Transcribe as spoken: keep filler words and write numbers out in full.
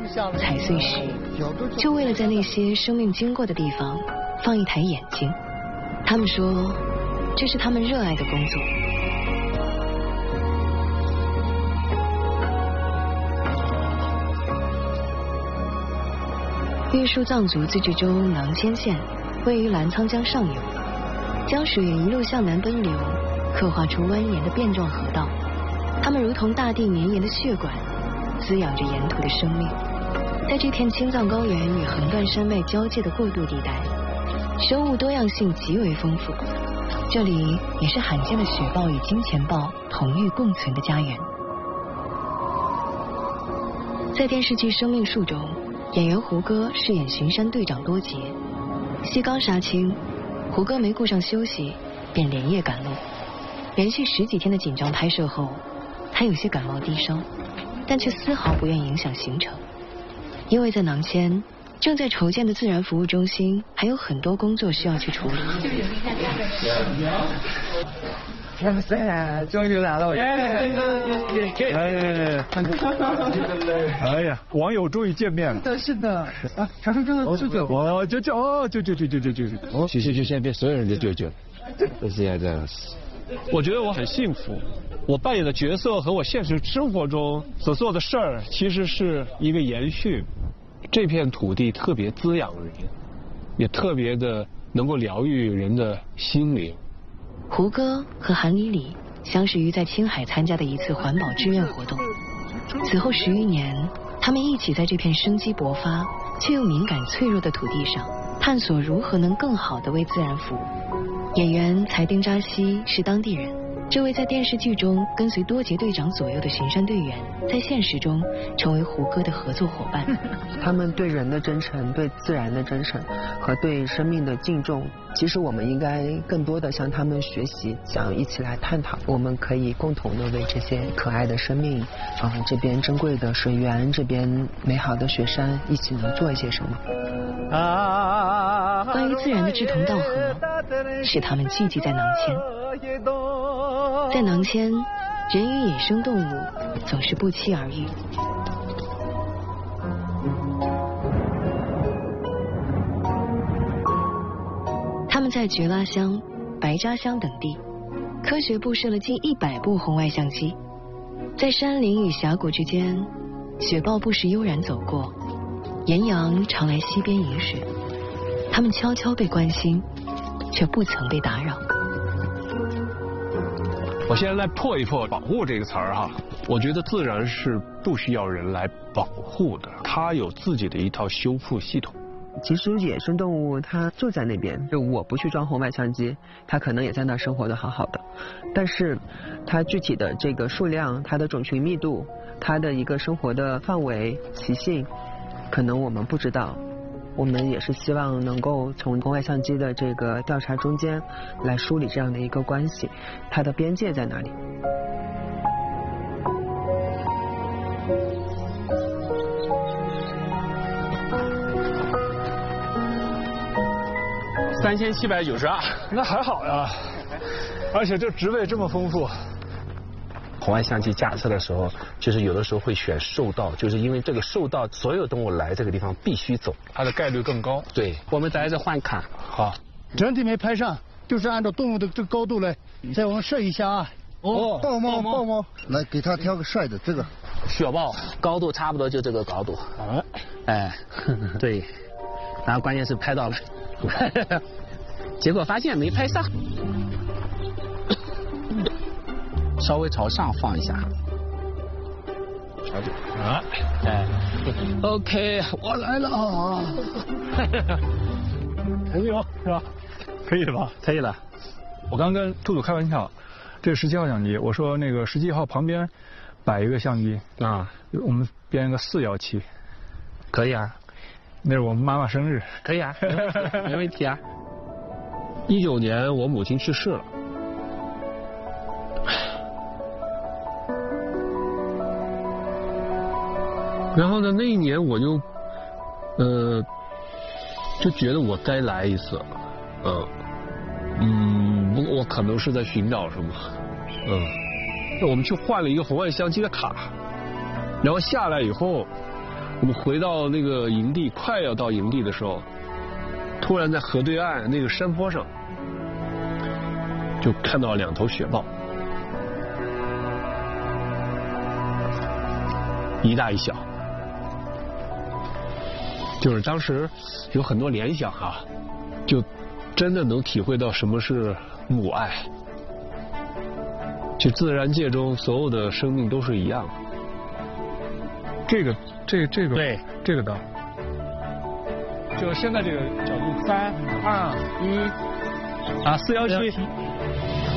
踩碎石，就为了在那些生命经过的地方放一台眼睛。他们说，这是他们热爱的工作。玉树藏族自治州囊谦县位于澜沧江上游，江水一路向南奔流，刻画出蜿蜒的变状河道。它们如同大地绵延的血管，滋养着沿途的生命。在这片青藏高原与横断山脉交界的过渡地带，生物多样性极为丰富。这里也是罕见的雪豹与金钱豹同域共存的家园。在电视剧《生命树》中，演员胡歌饰演巡山队长多杰。戏刚杀青，胡歌没顾上休息，便连夜赶路。连续十几天的紧张拍摄后，他有些感冒低烧，但却丝毫不愿影响行程，因为在囊谦正在筹建的自然服务中心还有很多工作需要去处理。 哇塞，终于来了！哎， 哎呀，网友终于见面了。 是的，是的。啊，长生这个舅舅， 我舅舅哦，舅舅舅舅舅舅舅。 哦，谢谢就现在变所有人的舅舅，都是这样。 我觉得我很幸福，我扮演的角色和我现实生活中所做的事儿其实是一个延续。这片土地特别滋养人，也特别的能够疗愈人的心灵。 胡歌和韩李李相识于在青海参加的一次环保志愿活动，此后十余年，他们一起在这片生机勃发却又敏感脆弱的土地上，探索如何能更好地为自然服务。演员才丁扎西是当地人，这位在电视剧中跟随多杰队长左右的巡山队员，在现实中成为胡歌的合作伙伴。 他们对人的真诚，对自然的真诚和对生命的敬重，其实我们应该更多的向他们学习，想一起来探讨，我们可以共同的为这些可爱的生命，啊、呃，这边珍贵的水源，这边美好的雪山，一起能做一些什么。 关于自然的志同道合，使他们聚集在囊谦。在囊谦，人与野生动物总是不期而遇。他们在觉拉乡、白扎乡等地，科学布设了近一百部红外相机，在山林与峡谷之间，雪豹不时悠然走过，岩羊常来溪边饮水，他们悄悄被关心，却不曾被打扰。 我现在来破一破保护这个词儿哈，我觉得自然是不需要人来保护的，它有自己的一套修复系统。 其实野生动物它就在那边，就我不去装红外相机，它可能也在那生活的好好的，但是它具体的这个数量、它的种群密度、它的一个生活的范围、习性，可能我们不知道。我们也是希望能够从红外相机的这个调查中间来梳理这样的一个关系，它的边界在哪里？ 三千七百九十二， 那还好呀，而且这植被这么丰富。 红外相机架设的时候，就是有的时候会选兽道，就是因为这个兽道所有动物来这个地方必须走， 它的概率更高。 对，我们在这换卡。 好， 整体没拍上，就是按照动物的这个高度来，再我们设一下啊。 哦，豹猫，豹猫，来给他挑个帅的，这个雪豹高度差不多就这个高度。 啊， 哎，对，然后关键是拍到了，结果发现没拍上。稍微朝上放一下， 啊， 哎 ，OK， 我来了， 可以吗？是吧？可以了吧？ 可以了。 我刚跟兔兔开玩笑，这是十七号相机，我说那个十七号旁边摆一个相机啊， 我们编个四幺七， 可以啊。 那是我们妈妈生日， 可以啊，没问题啊。一九年我母亲去世了。然后呢，那一年我就，呃，就觉得我该来一次，嗯，嗯，我我可能是在寻找什么，嗯，那我们去换了一个红外相机的卡，然后下来以后， 我们回到那个营地，快要到营地的时候，突然在河对岸那个山坡上，就看到两头雪豹，一大一小。就是当时有很多联想啊，就真的能体会到什么是母爱。就自然界中所有的生命都是一样的。 这个，这这个， 对， 这个的，就是现在这个角度， 三二一， 啊，四幺七。